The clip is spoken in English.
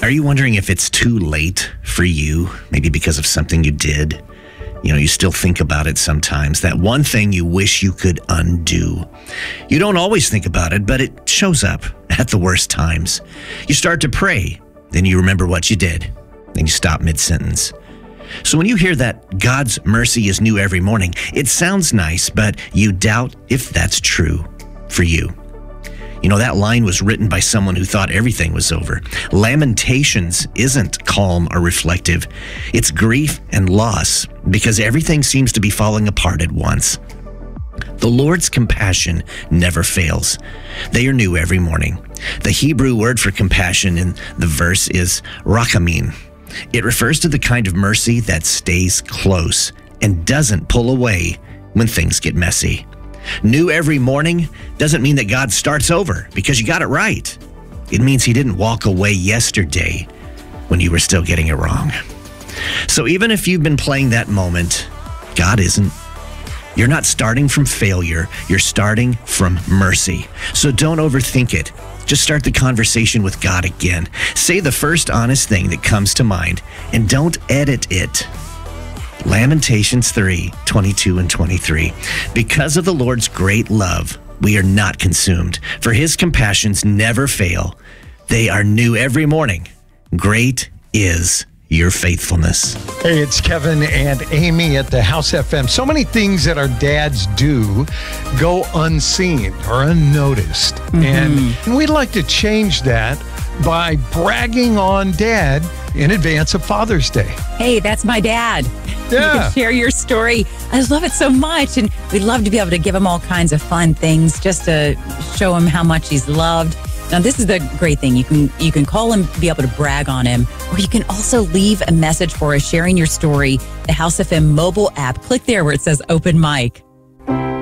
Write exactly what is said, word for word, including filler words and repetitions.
Are you wondering if it's too late for you, maybe because of something you did? You know, you still think about it sometimes, that one thing you wish you could undo. You don't always think about it, but it shows up at the worst times. You start to pray, then you remember what you did, then you stop mid-sentence. So when you hear that God's mercy is new every morning, it sounds nice, but you doubt if that's true for you. You know, that line was written by someone who thought everything was over. Lamentations isn't calm or reflective. It's grief and loss because everything seems to be falling apart at once. The Lord's compassion never fails. They are new every morning. The Hebrew word for compassion in the verse is rachamim. It refers to the kind of mercy that stays close and doesn't pull away when things get messy. New every morning doesn't mean that God starts over because you got it right. It means he didn't walk away yesterday when you were still getting it wrong. So even if you've been playing that moment, God isn't. You're not starting from failure. You're starting from mercy. So don't overthink it. Just start the conversation with God again. Say the first honest thing that comes to mind and don't edit it. Lamentations three, twenty-two and twenty-three. Because of the Lord's great love, we are not consumed, for his compassions never fail. They are new every morning. Great is your faithfulness. Hey, it's Kevin and Amy at the House F M. So many things that our dads do go unseen or unnoticed. Mm-hmm. And, and we'd like to change that by bragging on Dad in advance of Father's Day. Hey, that's my dad. Yeah. You can share your story. I love it so much. And we'd love to be able to give him all kinds of fun things just to show him how much he's loved. Now, this is the great thing. You can you can call him, be able to brag on him, or you can also leave a message for us sharing your story. The House F M mobile app. Click there where it says open mic.